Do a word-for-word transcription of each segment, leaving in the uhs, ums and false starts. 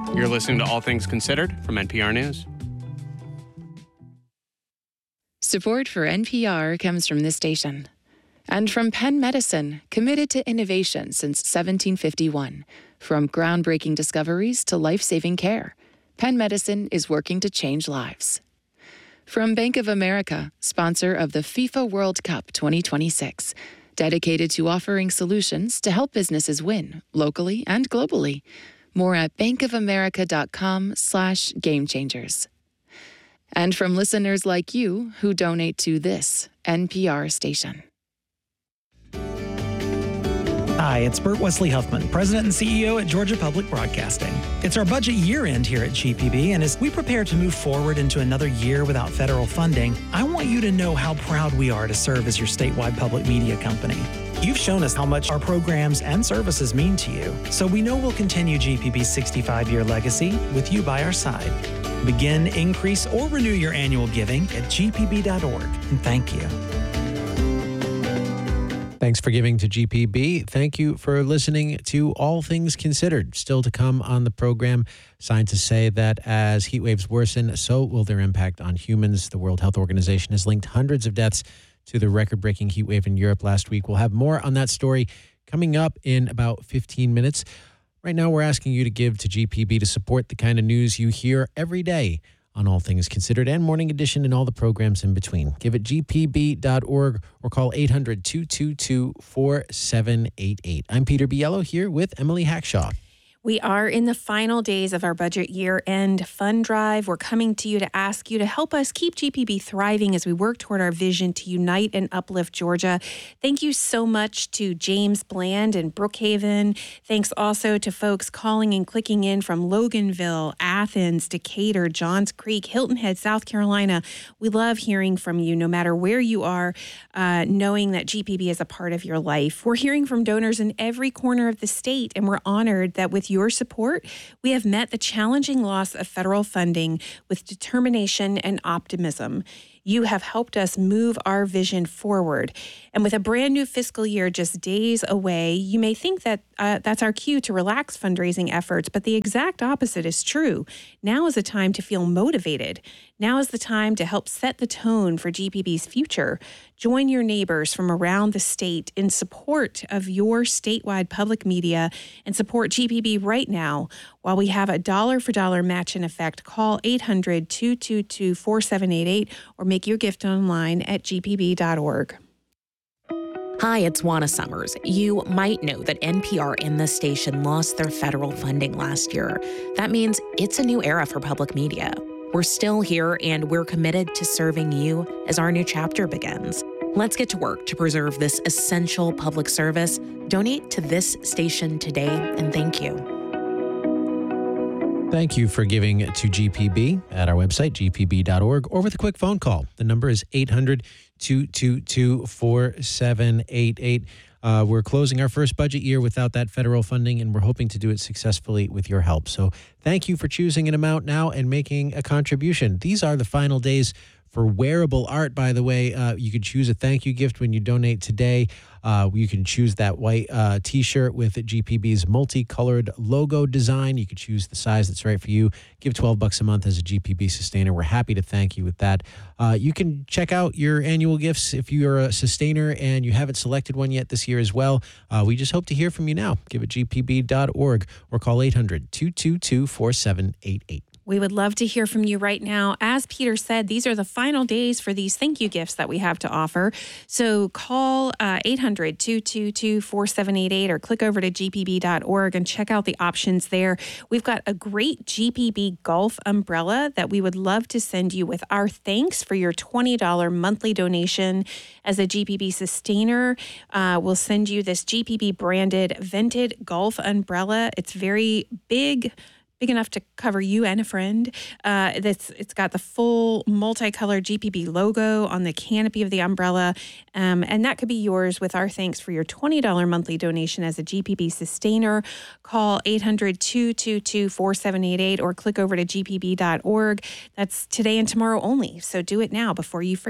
You're listening to All Things Considered from N P R News. Support for N P R comes from this station and from Penn Medicine, committed to innovation since seventeen fifty-one. From groundbreaking discoveries to life-saving care, Penn Medicine is working to change lives. From Bank of America, sponsor of the FIFA World Cup twenty twenty-six, dedicated to offering solutions to help businesses win locally and globally. More at bankofamerica.com slash game changers. And from listeners like you who donate to this N P R station. Hi, it's Burt Wesley Huffman, President and C E O at Georgia Public Broadcasting. It's our budget year end here at G P B, and as we prepare to move forward into another year without federal funding, I want you to know how proud we are to serve as your statewide public media company. You've shown us how much our programs and services mean to you, so we know we'll continue G P B's sixty-five-year legacy with you by our side. Begin, increase, or renew your annual giving at g p b dot org, and thank you. Thanks for giving to G P B. Thank you for listening to All Things Considered. Still to come on the program, scientists say that as heat waves worsen, so will their impact on humans. The World Health Organization has linked hundreds of deaths to the record-breaking heat wave in Europe last week. We'll have more on that story coming up in about fifteen minutes. Right now, we're asking you to give to G P B to support the kind of news you hear every day on All Things Considered and Morning Edition and all the programs in between. Give at g p b dot org or call eight hundred, two two two, four seven eight eight. I'm Peter Biello here with Emily Hackshaw. We are in the final days of our budget year-end fund drive. We're coming to you to ask you to help us keep G P B thriving as we work toward our vision to unite and uplift Georgia. Thank you so much to James Bland in Brookhaven. Thanks also to folks calling and clicking in from Loganville, Athens, Decatur, Johns Creek, Hilton Head, South Carolina. We love hearing from you no matter where you are, uh, knowing that G P B is a part of your life. We're hearing from donors in every corner of the state, and we're honored that with your support, we have met the challenging loss of federal funding with determination and optimism. You have helped us move our vision forward. And with a brand new fiscal year just days away, you may think that uh, that's our cue to relax fundraising efforts, but the exact opposite is true. Now is the time to feel motivated. Now is the time to help set the tone for G P B's future. Join your neighbors from around the state in support of your statewide public media and support G P B right now. While we have a dollar for dollar match in effect, call eight hundred, two two two, four seven eight eight or make your gift online at g p b dot org. Hi, it's Juana Summers. You might know that N P R and this station lost their federal funding last year. That means it's a new era for public media. We're still here, and we're committed to serving you as our new chapter begins. Let's get to work to preserve this essential public service. Donate to this station today, and thank you. Thank you for giving to G P B at our website, g p b dot org, or with a quick phone call. The number is eight hundred, two two two, four seven eight eight. Uh, we're closing our first budget year without that federal funding, and we're hoping to do it successfully with your help. So thank you for choosing an amount now and making a contribution. These are the final days for wearable art, by the way. Uh, you can choose a thank you gift when you donate today. Uh, you can choose that white uh, T-shirt with G P B's multicolored logo design. You can choose the size that's right for you. Give twelve bucks a month as a G P B sustainer. We're happy to thank you with that. Uh, you can check out your annual gifts if you're a sustainer and you haven't selected one yet this year as well. Uh, we just hope to hear from you now. Give at g p b dot org or call eight hundred, two two two, four seven eight eight. We would love to hear from you right now. As Peter said, these are the final days for these thank you gifts that we have to offer. So call uh, eight hundred, two two two, four seven eight eight or click over to g p b dot org and check out the options there. We've got a great G P B golf umbrella that we would love to send you with our thanks for your twenty dollars monthly donation. As a G P B sustainer, uh, we'll send you this G P B branded vented golf umbrella. It's very big. Big enough to cover you and a friend. Uh, that's it's got the full multicolored G P B logo on the canopy of the umbrella. Um, and that could be yours with our thanks for your twenty dollars monthly donation as a G P B sustainer. Call eight hundred, two two two, four seven eight eight or click over to g p b dot org. That's today and tomorrow only. So do it now before you forget.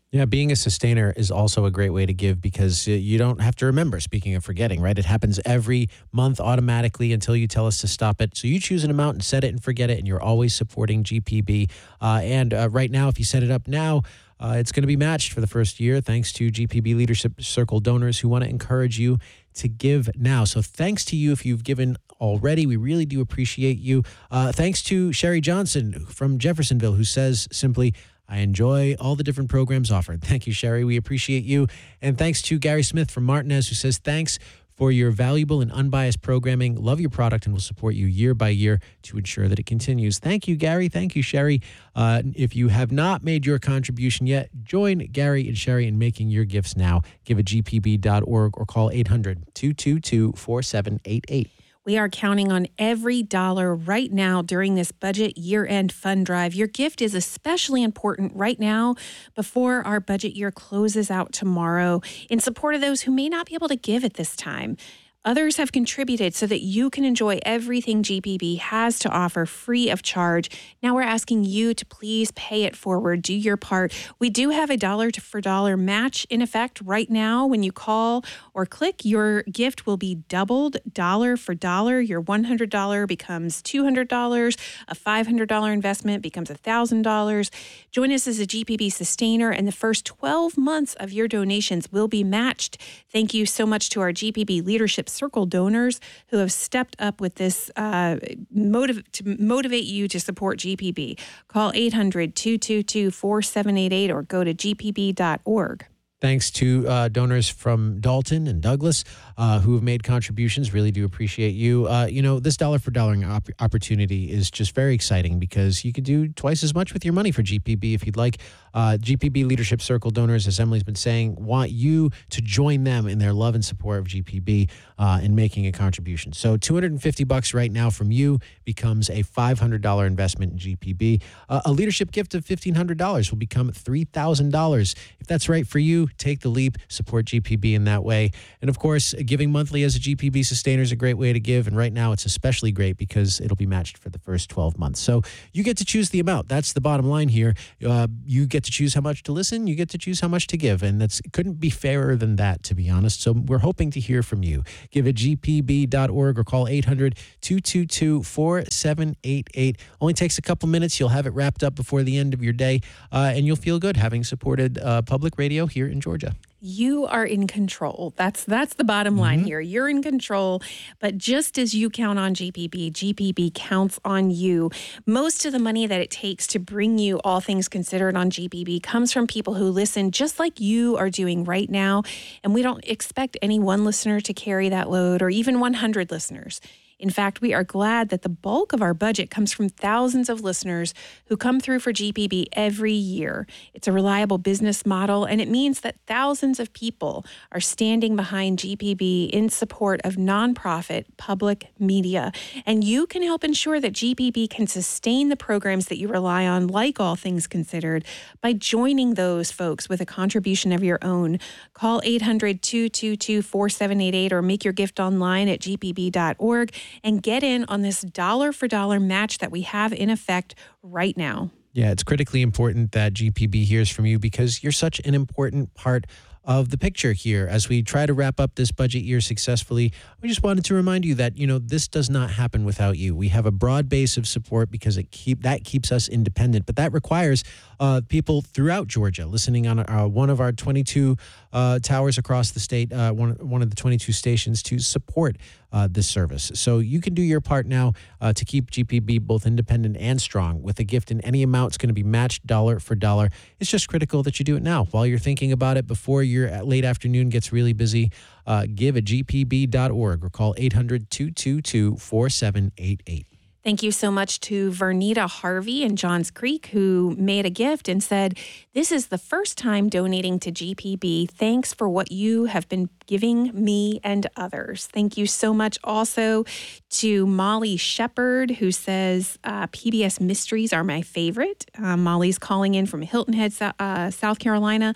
Yeah, being a sustainer is also a great way to give because you don't have to remember, speaking of forgetting, right? It happens every month automatically until you tell us to stop it. So you choose an amount and set it and forget it, and you're always supporting G P B. Uh, and uh, right now, if you set it up now, uh, it's going to be matched for the first year thanks to G P B Leadership Circle donors who want to encourage you to give now. So thanks to you if you've given already. We really do appreciate you. Uh, thanks to Sherry Johnson from Jeffersonville, who says simply, I enjoy all the different programs offered. Thank you, Sherry. We appreciate you. And thanks to Gary Smith from Martinez, who says, thanks for your valuable and unbiased programming. Love your product and will support you year by year to ensure that it continues. Thank you, Gary. Thank you, Sherry. Uh, if you have not made your contribution yet, join Gary and Sherry in making your gifts now. Give at G P B dot org or call eight hundred, two two two, four seven eight eight. We are counting on every dollar right now during this budget year-end fund drive. Your gift is especially important right now before our budget year closes out tomorrow in support of those who may not be able to give at this time. Others have contributed so that you can enjoy everything G P B has to offer free of charge. Now we're asking you to please pay it forward. Do your part. We do have a dollar for dollar match in effect right now. When you call or click, your gift will be doubled dollar for dollar. Your one hundred dollars becomes two hundred dollars. A five hundred dollars investment becomes one thousand dollars. Join us as a G P B sustainer, and the first twelve months of your donations will be matched. Thank you so much to our G P B Leadership Circle donors who have stepped up with this uh, motive to motivate you to support G P B. Call eight hundred, two two two, four seven eight eight or go to G P B dot org. Thanks to uh, donors from Dalton and Douglas uh, who have made contributions. Really do appreciate you. Uh, you know, this dollar for dollar op- opportunity is just very exciting because you could do twice as much with your money for G P B if you'd like. Uh, G P B Leadership Circle donors, as Emily's been saying, want you to join them in their love and support of G P B uh, in making a contribution. So two hundred fifty bucks right now from you becomes a five hundred dollars investment in G P B. Uh, a leadership gift of fifteen hundred dollars will become three thousand dollars. If that's right for you, take the leap, support G P B in that way. And of course, giving monthly as a G P B sustainer is a great way to give. And right now it's especially great because it'll be matched for the first twelve months. So you get to choose the amount. That's the bottom line here. Uh, you get to choose how much to listen. You get to choose how much to give. And that's couldn't be fairer than that, to be honest. So we're hoping to hear from you. Give at G P B dot org or call eight hundred, two two two, four seven eight eight. Only takes a couple minutes. You'll have it wrapped up before the end of your day. Uh, and you'll feel good having supported uh, public radio here in Georgia. You are in control. That's that's the bottom line mm-hmm. here. You're in control, but just as you count on G P B, G P B counts on you. Most of the money that it takes to bring you All Things Considered on G P B comes from people who listen just like you are doing right now, and we don't expect any one listener to carry that load or even one hundred listeners. In fact, we are glad that the bulk of our budget comes from thousands of listeners who come through for G P B every year. It's a reliable business model, and it means that thousands of people are standing behind G P B in support of nonprofit public media. And you can help ensure that G P B can sustain the programs that you rely on, like All Things Considered, by joining those folks with a contribution of your own. Call eight hundred, two two two, four seven eight eight or make your gift online at G P B dot org. And get in on this dollar for dollar match that we have in effect right now. Yeah, it's critically important that G P B hears from you because you're such an important part of the picture here. As we try to wrap up this budget year successfully, we just wanted to remind you that, you know, this does not happen without you. We have a broad base of support because it keep that keeps us independent, but that requires uh, people throughout Georgia listening on uh, one of our twenty-two uh, towers across the state, uh, one, one of the twenty-two stations to support uh, this service. So you can do your part now uh, to keep G P B both independent and strong with a gift in any amount. It's going to be matched dollar for dollar. It's just critical that you do it now while you're thinking about it before your late afternoon gets really busy. Uh, give at G P B dot org or call eight hundred, two two two, four seven eight eight. Thank you so much to Vernita Harvey in Johns Creek, who made a gift and said, "This is the first time donating to G P B. Thanks for what you have been giving me and others." Thank you so much also to Molly Shepard, who says, uh, P B S Mysteries are my favorite. Uh, Molly's calling in from Hilton Head, uh, South Carolina.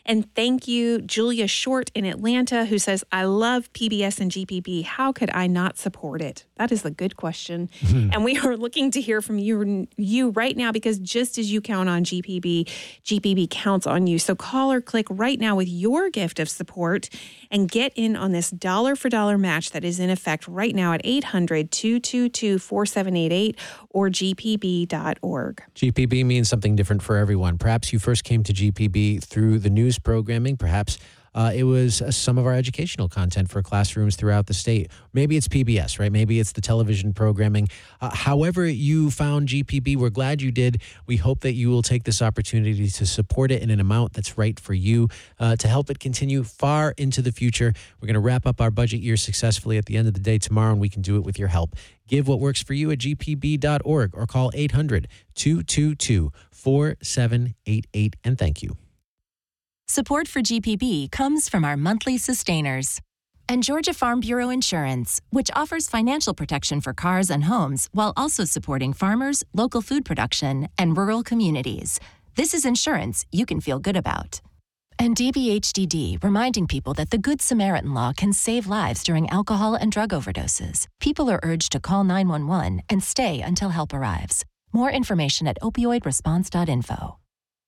And thank you, Julia Short in Atlanta, who says, I love P B S and G P B. How could I not support it? That is a good question. Mm-hmm. And we are looking to hear from you, you right now, because just as you count on G P B, G P B counts on you. So call or click right now with your gift of support and get in on this dollar for dollar match that is in effect right now at eight hundred, two two two, four seven eight eight or G P B dot org. G P B means something different for everyone. Perhaps you first came to G P B through the news programming. Perhaps Uh, it was uh, some of our educational content for classrooms throughout the state. Maybe it's P B S, right? Maybe it's the television programming. Uh, however you found G P B, we're glad you did. We hope that you will take this opportunity to support it in an amount that's right for you uh, to help it continue far into the future. We're going to wrap up our budget year successfully at the end of the day tomorrow, and we can do it with your help. Give what works for you at G P B dot org or call eight hundred, two two two, four seven eight eight, and thank you. Support for G P B comes from our monthly sustainers and Georgia Farm Bureau Insurance, which offers financial protection for cars and homes while also supporting farmers, local food production, and rural communities. This is insurance you can feel good about. And D B H D D, reminding people that the Good Samaritan law can save lives during alcohol and drug overdoses. People are urged to call nine one one and stay until help arrives. More information at opioid response dot info.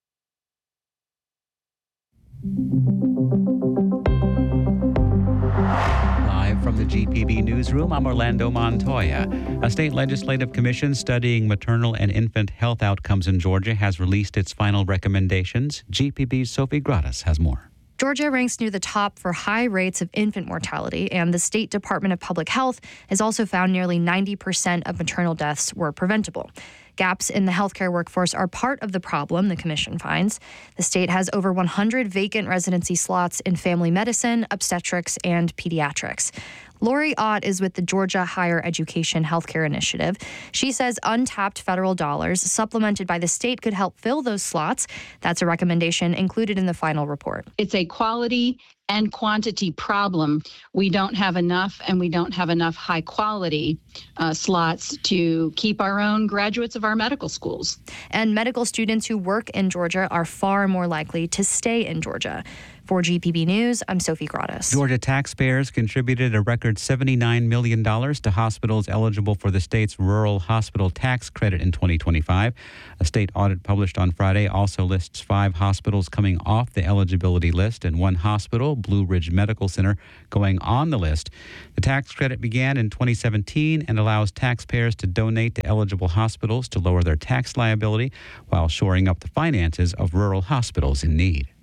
Live from the G P B newsroom, I'm Orlando Montoya. A state legislative commission studying maternal and infant health outcomes in Georgia has released its final recommendations. G P B's Sophie Gradas has more. Georgia ranks near the top for high rates of infant mortality, and the State Department of Public Health has also found nearly ninety percent of maternal deaths were preventable. Gaps in the healthcare workforce are part of the problem, the commission finds. The state has over one hundred vacant residency slots in family medicine, obstetrics, and pediatrics. Lori Ott is with the Georgia Higher Education Healthcare Initiative. She says untapped federal dollars supplemented by the state could help fill those slots. That's a recommendation included in the final report. It's a quality and quantity problem. We don't have enough, and we don't have enough high quality uh, slots to keep our own graduates of our medical schools. And medical students who work in Georgia are far more likely to stay in Georgia. For G P B News, I'm Sophie Gradas. Georgia taxpayers contributed a record seventy-nine million dollars to hospitals eligible for the state's rural hospital tax credit in twenty twenty-five. A state audit published on Friday also lists five hospitals coming off the eligibility list and one hospital, Blue Ridge Medical Center, going on the list. The tax credit began in twenty seventeen and allows taxpayers to donate to eligible hospitals to lower their tax liability while shoring up the finances of rural hospitals in need.